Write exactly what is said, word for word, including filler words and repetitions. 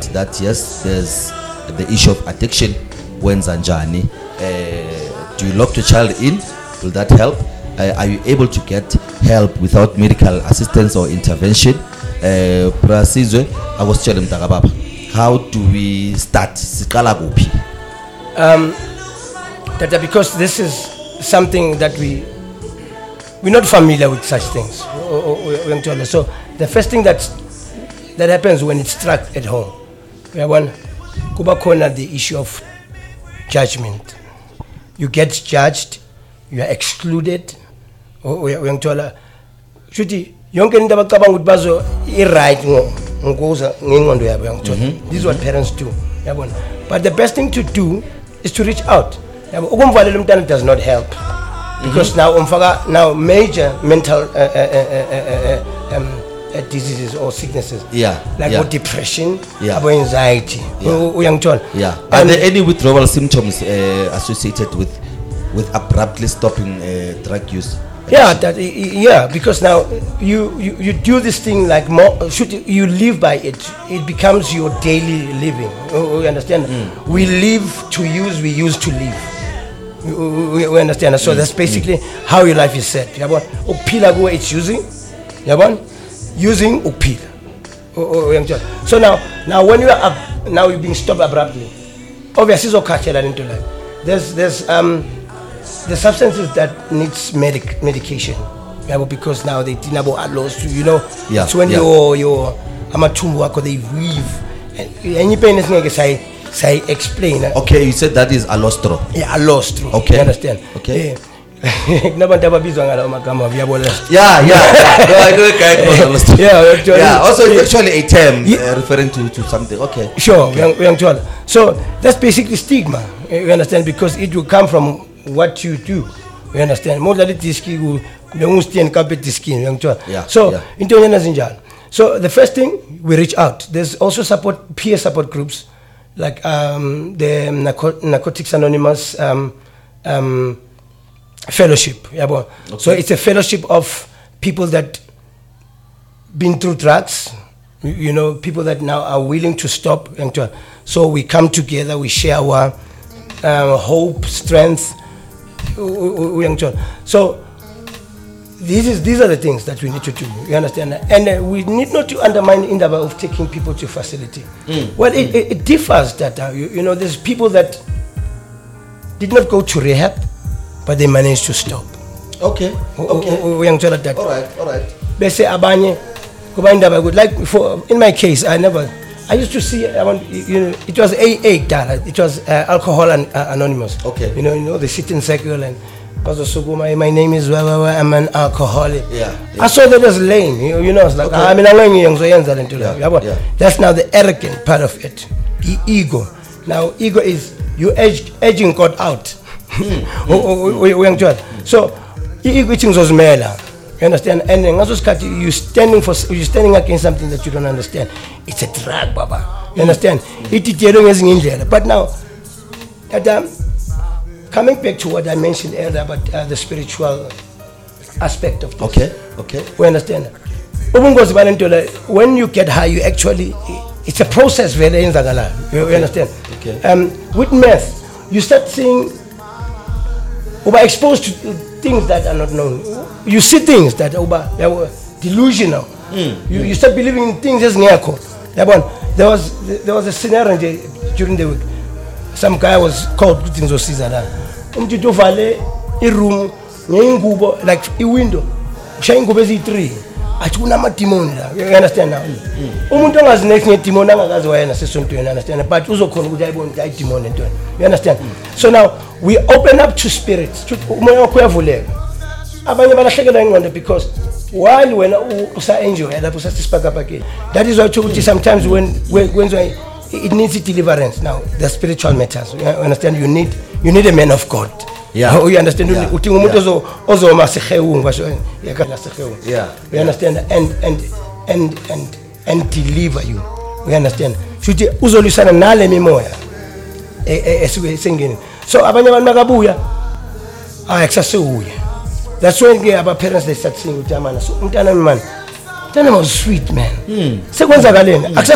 part that yes, there's the issue of addiction. When's Anjani? Uh, do you lock your child in? Will that help? Uh, are you able to get help without medical assistance or intervention? Uh, Prasizwe, I was telling Tagababa, how do we start? Um, that because this is something that we we're not familiar with such things. So the first thing that that happens when it's struck at home, we have one kuba corner the issue of judgment. You get judged, you are excluded. Uyang thola shuthi yonke into abacabanga ukuthi bazo I right ngokuza ngengqondo yabo uyang thola. This is what parents do. Yabona. But the best thing to do is to reach out. Ukumvalela umntana does not help. Because mm-hmm. now umfaka now major mental uh, uh, uh, uh, um, uh, diseases or sicknesses. Yeah. Like yeah. depression, yeah. about anxiety. Yeah. yeah. Are And there any withdrawal symptoms uh, associated with with abruptly stopping uh, drug use? Yeah, that yeah, because now you, you, you do this thing like more. Should you live by it? It becomes your daily living. We understand. Mm. We live to use. We use to live. We, we understand. So mm. that's basically mm. how your life is set. Yabon. Upila go it's using. Yabon. Using upila. So now now when you are now you're being stopped abruptly, obviously so catch that into life. There's there's um. the substances that needs medic medication, yeah, because now they think about laws to you know. Yeah, it's when yeah. your your amatumbu wako they weave and any pain is going to say say explain. Okay, you said that is alostro. Yeah, alostro. Okay, you understand? Okay. Yeah. yeah, yeah, yeah. No, I know a guy called alostro. Yeah, actually, yeah. Also, it's yeah. actually a term yeah. uh, referring to, to something. Okay. Sure, okay. Young, young so that's basically stigma. You understand? Because it will come from what you do, you understand? More than this, you understand carpet skin. Yeah. So, yeah. in so the first thing we reach out. There's also support peer support groups like um, the Narco- Narcotics Anonymous um, um, Fellowship. Okay. So it's a fellowship of people that been through drugs. You know, people that now are willing to stop. So we come together, we share our um, hope, strength. So these is these are the things that we need to do. You understand? And uh, we need not to undermine in the way of taking people to facility. Mm. Well, it, it, it differs that uh, you, you know there's people that did not go to rehab, but they managed to stop. Okay. Okay. We all right. All right. They say abanye, like for in my case, I never. I used to see, I want, you know, it was A A, it was uh, Alcohol and uh, Anonymous. Okay. You know, you know, they sit in circle and my, my name is, I'm an alcoholic. Yeah, yeah. I saw that as lame, you know, you know it's like, okay. I mean, I'm young, so young, yeah, yeah. That's now the arrogant part of it, e- ego. Now, ego is you edge, edging God out. Mm. mm. So, ego things was mela. You understand? And then you standing for you standing against something that you don't understand. It's a drag, Baba. You understand? It is in there. But now, that, um, coming back to what I mentioned earlier about uh, the spiritual aspect of this. Okay. Okay. We understand. When you get high, you actually it's a process. You, okay. you understand? Okay. Um, with meth, you start seeing. Uba exposed to things that are not known. You see things that are delusional. Mm. You, you start believing in things as nyako. There was there was a scenario during the week. Some guy was called things of Caesar. Umtito vale a room like a window. Shine go busy tree. Achuna matimoni la. You understand now? Umuntu ongazinext ngetimoni angakazi wayena sesontweni, understand? But uzokhona ukuthi ayibone ukuthi ayidimoni entweni. You understand? So now we open up to spirits. Umoya wakho uyavuleka. Abanye balahlekelwa ingqondo because while wena usa enjoy lapho sasisipakapakeni. That is why ukuthi sometimes when when it needs deliverance. Now the spiritual matters. You understand? You need you need a man of God. Yeah. You understand? Yeah. Uthi umuntu ozo ozoma sehewung basho yakala sehewung. Yeah. You understand? And and and and and deliver you. You understand? Shuthi uzolisana nale mimoya esuke sengene. So abanye abantu makabuya ah kusasewuya. That's when our parents they start saying uthi amana so umntana man. Umntana was sweet man. Sekwenzakaleni?